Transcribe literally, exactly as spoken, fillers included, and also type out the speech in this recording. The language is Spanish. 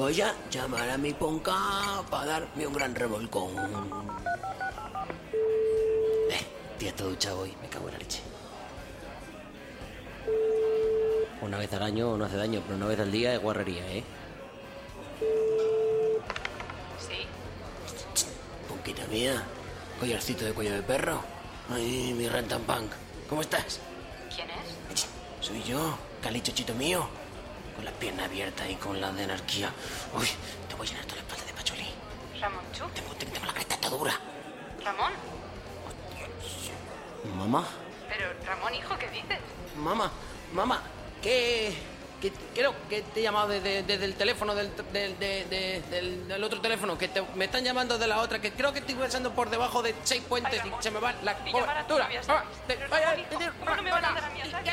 Voy a llamar a mi ponca para darme un gran revolcón. Eh, tía, todo duchado hoy, me cago en la leche. Una vez al año no hace daño, pero una vez al día es guarrería, ¿eh? Sí. Ponquita mía, collarcito de cuello de perro. Ay, mi rantanpunk. ¿Cómo estás? ¿Quién es? Soy yo, Cali chochito mío. Con las piernas abiertas y con las de anarquía. Uy, te voy a llenar toda la espalda de pacholí. Ramón Chu. Tengo, tengo, tengo la cresta toda dura. Ramón. Mamá, Pero, Ramón, hijo, ¿qué dices? mamá, mamá, que, que creo que te he llamado desde, desde el teléfono del, del, de- de- del, del otro teléfono, que te- me están llamando de la otra, que creo que estoy pasando por debajo de seis puentes Ay, Ramón, y se me va la y llamar a tu cobertura. novia, Mamá, ¿sabes? te- Pero, ay, Ramón, ay, hijo, te- ¿cómo no me van a mamá, dar a mí, ¿sabes?